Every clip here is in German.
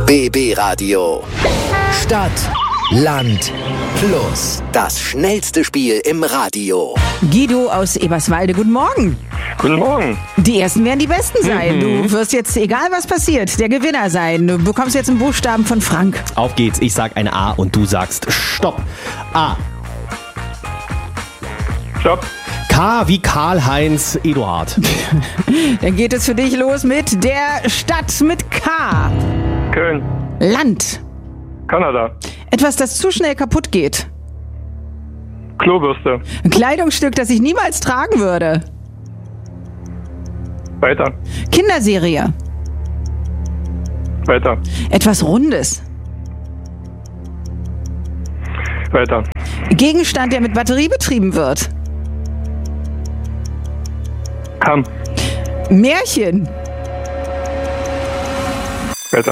BB Radio. Stadt, Land, Plus. Das schnellste Spiel im Radio. Guido aus Eberswalde, guten Morgen. Guten Morgen. Die Ersten werden die Besten sein. Du wirst jetzt, egal was passiert, der Gewinner sein. Du bekommst jetzt einen Buchstaben von Frank. Auf geht's. Ich sag ein A und du sagst Stopp. A. Stopp. K wie Karl-Heinz Eduard. Dann geht es für dich los mit der Stadt mit K. Köln. Land. Kanada. Etwas, das zu schnell kaputt geht. Klobürste. Ein Kleidungsstück, das ich niemals tragen würde. Weiter. Kinderserie. Weiter. Etwas Rundes. Weiter. Gegenstand, der mit Batterie betrieben wird. Kamm. Märchen. Weiter.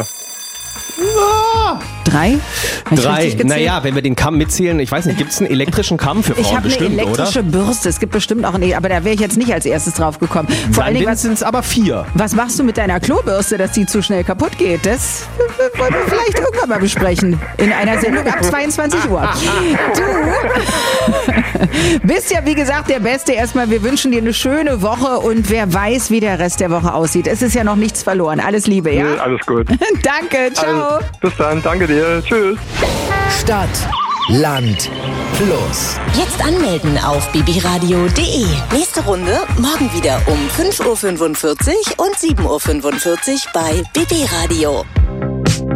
3? Naja, wenn wir den Kamm mitzählen, ich weiß nicht, gibt es einen elektrischen Kamm für Frauen? Ich habe eine bestimmt, elektrische oder? Bürste. Es gibt bestimmt auch eine, aber da wäre ich jetzt nicht als erstes drauf gekommen. Vor allen Dingen, sind es aber 4. was machst du mit deiner Klobürste, dass die zu schnell kaputt geht? Das wollen wir vielleicht irgendwann mal besprechen. In einer Sendung ab 22 Uhr. Du bist ja, wie gesagt, der Beste. Erstmal, wir wünschen dir eine schöne Woche und wer weiß, wie der Rest der Woche aussieht. Es ist ja noch nichts verloren. Alles Liebe, ja? Nee, alles gut. Danke, ciao. Bis dann, danke dir. Tschüss. Stadt, Land, Plus. Jetzt anmelden auf bbradio.de. Nächste Runde morgen wieder um 5.45 Uhr und 7.45 Uhr bei BB Radio.